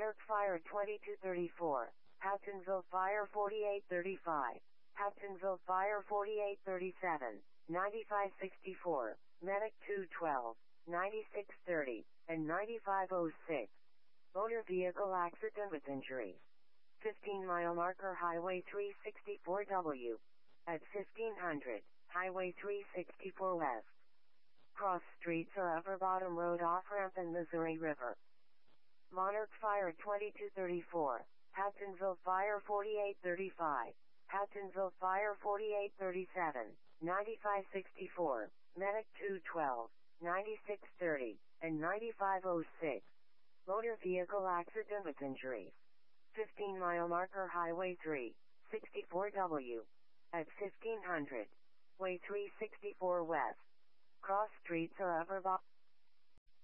Monarch Fire 2234, Pattonville Fire 4835, Pattonville Fire 4837, 9564, Medic 212, 9630, and 9506. Motor vehicle accident with injuries. 15-mile marker Highway 364W. At 1500, Highway 364 West. Cross streets or Upper Bottom Road off-ramp in Missouri River. Monarch Fire 2234, Pattonville Fire 4835, Pattonville Fire 4837, 9564, Medic 212, 9630, and 9506. Motor vehicle accident with injuries. 15-mile marker Highway 364W. At 1500, Way 364 West. Cross streets or Upper Bottom.